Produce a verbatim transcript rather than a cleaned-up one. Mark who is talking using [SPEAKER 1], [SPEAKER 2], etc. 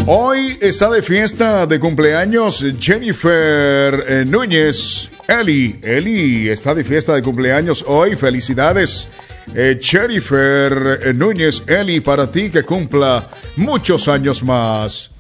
[SPEAKER 1] Hoy está de fiesta de cumpleaños Jennifer eh, Núñez. Eli, Eli está de fiesta de cumpleaños hoy. Felicidades, eh, Jennifer eh, Núñez. Eli, para ti que cumpla muchos años más.